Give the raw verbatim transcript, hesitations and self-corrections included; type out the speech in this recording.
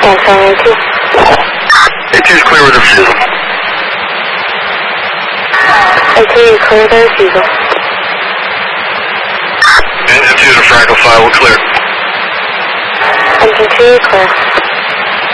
Answering A two. A two is clear with the refusal. A two is clear with the refusal. Engine two to Franco five, we're clear. Engine two, clear.